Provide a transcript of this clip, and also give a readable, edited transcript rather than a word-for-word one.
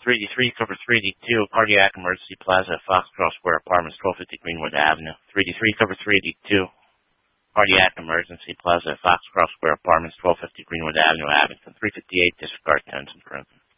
3D3, cover 3D2, cardiac emergency plaza at Foxcroft Square Apartments, 1250 Greenwood Avenue. 3D3, cover 3D2, cardiac emergency plaza at Foxcroft Square Apartments, 1250 Greenwood Avenue, Abington. 358, disregard 10 in Princeton.